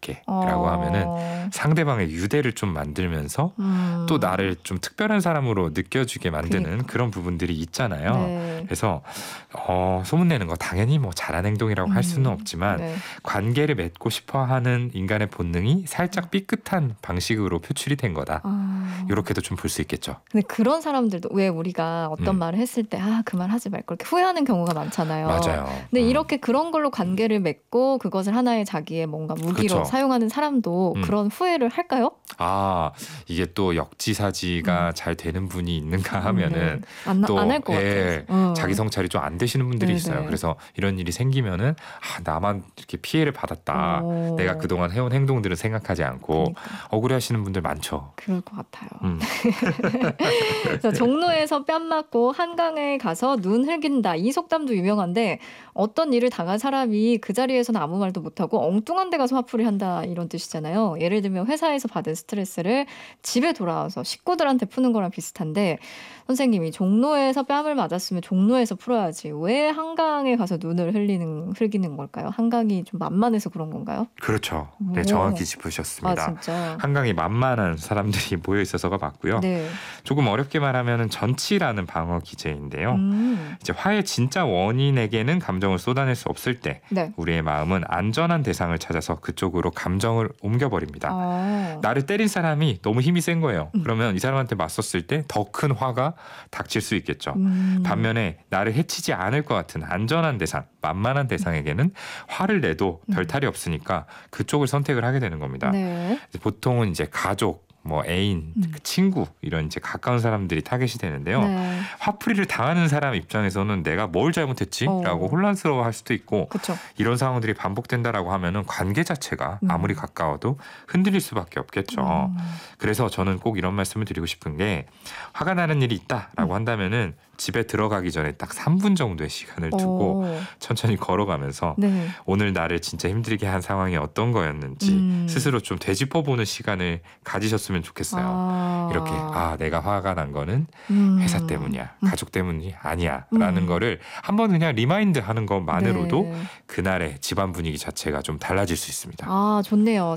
이렇게라고 하면은 상대방의 유대를 좀 만들면서 또 나를 좀 특별한 사람으로 느껴지게 만드는 그런 부분들이 있잖아요. 네. 그래서 소문내는 거 당연히 뭐 잘한 행동이라고 할 수는 없지만 네. 관계를 맺고 싶어하는 인간의 본능이 살짝 삐끗한 방식으로 표출이 된 거다. 이렇게도 좀 볼 수 있겠죠. 근데 그런 사람들도 왜 우리가 어떤 말을 했을 때 그 말 하지 말걸 이렇게 후회하는 경우가 많잖아요. 맞아요. 근데 이렇게 그런 걸로 관계를 맺고 그것을 하나의 자기의 뭔가 무기로 그쵸. 사용하는 사람도 그런 후회를 할까요? 이게 또 역지사지가 잘 되는 분이 있는가 하면은 안 또 할 것 같아요. 자기 성찰이 좀 안 되시는 분들이 네네. 있어요. 그래서 이런 일이 생기면은 나만 이렇게 피해를 받았다. 내가 그동안 해온 행동들은 생각하지 않고 억울해하시는 분들 많죠. 그럴 것 같아요. 그래서 종로에서 뺨 맞고 한강에 가서 눈 흘긴다. 이 속담도 유명한데 어떤 일을 당한 사람이 그 자리에서는 아무 말도 못하고 엉뚱한 데 가서 화풀이 한다 이런 뜻이잖아요. 예를 들면 회사에서 받은 스트레스를 집에 돌아와서 식구들한테 푸는 거랑 비슷한데 선생님이 종로에서 뺨을 맞았으면 종로에서 풀어야지. 왜 한강에 가서 눈을 흘기는 걸까요? 한강이 좀 만만해서 그런 건가요? 그렇죠. 네, 정확히 짚으셨습니다. 진짜. 한강이 만만한 사람들이 모여 있어서가 맞고요. 네. 조금 어렵게 말하면은 전치라는 방어 기제인데요. 이제 화의 진짜 원인에게는 감정을 쏟아낼 수 없을 때 우리의 마음은 안전한 대상을 찾아서 그쪽으로 감정을 옮겨버립니다. 나를 때린 사람이 너무 힘이 센 거예요. 그러면 이 사람한테 맞섰을 때 더 큰 화가 닥칠 수 있겠죠. 반면에 나를 해치지 않을 것 같은 안전한 대상, 만만한 대상에게는 화를 내도 별 탈이 없으니까 그쪽을 선택을 하게 되는 겁니다. 네. 보통은 이제 가족, 애인, 친구 이런 이제 가까운 사람들이 타겟이 되는데요. 네. 화풀이를 당하는 사람 입장에서는 내가 뭘 잘못했지라고 혼란스러워할 수도 있고 그쵸. 이런 상황들이 반복된다라고 하면은 관계 자체가 아무리 가까워도 흔들릴 수밖에 없겠죠. 그래서 저는 꼭 이런 말씀을 드리고 싶은 게 화가 나는 일이 있다라고 한다면은 집에 들어가기 전에 딱 3분 정도의 시간을 두고 천천히 걸어가면서 오늘 나를 진짜 힘들게 한 상황이 어떤 거였는지 스스로 좀 되짚어보는 시간을 가지셨으면 좋겠어요. 이렇게 내가 화가 난 거는 회사 때문이야, 가족 때문이 아니야 라는 거를 한번 그냥 리마인드 하는 것만으로도 그날의 집안 분위기 자체가 좀 달라질 수 있습니다. 좋네요.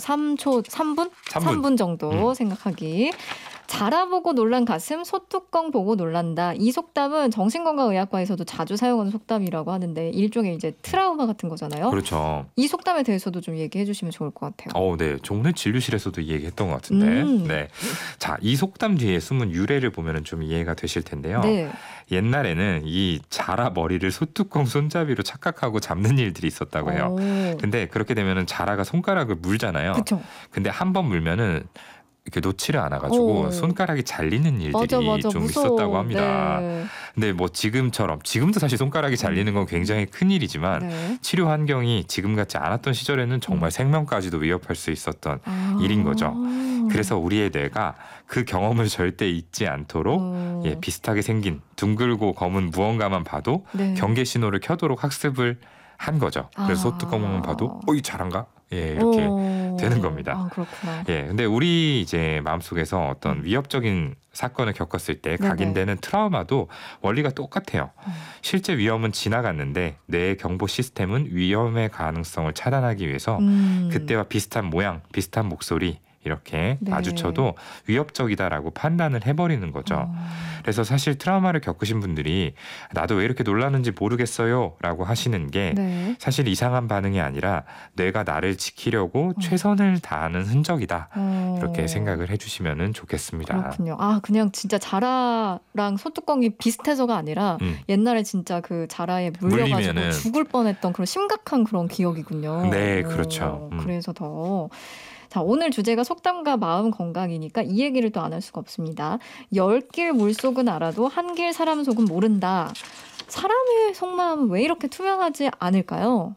3분 정도 생각하기. 자라보고 놀란 가슴, 소뚜껑 보고 놀란다. 이 속담은 정신건강의학과에서도 자주 사용하는 속담이라고 하는데 일종의 이제 트라우마 같은 거잖아요. 그렇죠. 이 속담에 대해서도 좀 얘기해 주시면 좋을 것 같아요. 네. 종래 진료실에서도 얘기했던 것 같은데. 네. 자, 이 속담 뒤에 숨은 유래를 보면 좀 이해가 되실 텐데요. 네. 옛날에는 이 자라 머리를 소뚜껑 손잡이로 착각하고 잡는 일들이 있었다고 해요. 근데 그렇게 되면은 자라가 손가락을 물잖아요. 그쵸. 근데 한 번 물면은 이렇게 놓지를 않아가지고 손가락이 잘리는 일들이 좀 무서워. 있었다고 합니다. 네. 근데 지금도 사실 손가락이 잘리는 건 굉장히 큰 일이지만 치료 환경이 지금 같지 않았던 시절에는 정말 생명까지도 위협할 수 있었던 일인 거죠. 그래서 우리의 뇌가 그 경험을 절대 잊지 않도록 비슷하게 생긴 둥글고 검은 무언가만 봐도 경계 신호를 켜도록 학습을 한 거죠. 그래서 소뚜껑만 봐도 이 잘한가? 이렇게 되는 겁니다. 그렇구나. 근데 우리 이제 마음속에서 어떤 위협적인 사건을 겪었을 때 각인되는 트라우마도 원리가 똑같아요. 실제 위험은 지나갔는데 뇌의 경보 시스템은 위험의 가능성을 차단하기 위해서 그때와 비슷한 모양, 비슷한 목소리 이렇게 마주쳐도 위협적이다라고 판단을 해버리는 거죠. 그래서 사실 트라우마를 겪으신 분들이 나도 왜 이렇게 놀라는지 모르겠어요 라고 하시는 게 사실 이상한 반응이 아니라 뇌가 나를 지키려고 최선을 다하는 흔적이다. 이렇게 생각을 해주시면 좋겠습니다. 그렇군요. 그냥 진짜 자라랑 소뚜껑이 비슷해서가 아니라 옛날에 진짜 그 자라에 물려가지고 죽을 뻔했던 그런 심각한 그런 기억이군요. 네, 그렇죠. 그래서 더... 자, 오늘 주제가 속담과 마음 건강이니까 이 얘기를 또 안 할 수가 없습니다. 10길 물속은 알아도 한 길 사람 속은 모른다. 사람의 속마음은 왜 이렇게 투명하지 않을까요?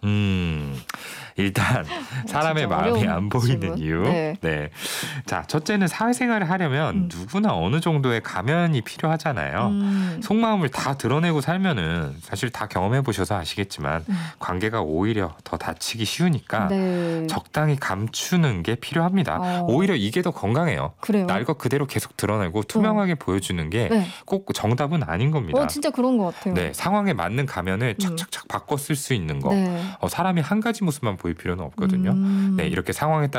일단 사람의 마음이 안 보이는 이유. 네. 자, 첫째는 사회생활을 하려면 누구나 어느 정도의 가면이 필요하잖아요. 속마음을 다 드러내고 살면은 사실 다 경험해 보셔서 아시겠지만 관계가 오히려 더 다치기 쉬우니까 적당히 감추는 게 필요합니다. 오히려 이게 더 건강해요. 그래요? 날 것 그대로 계속 드러내고 투명하게 보여주는 게 꼭 정답은 아닌 겁니다. 진짜 그런 것 같아요. 네, 상황에 맞는 가면을 착착착 바꿔 쓸 수 있는 거. 사람이 한 가지 모습만 보일 필요는 없거든요. 네, 이렇게 상황에 따라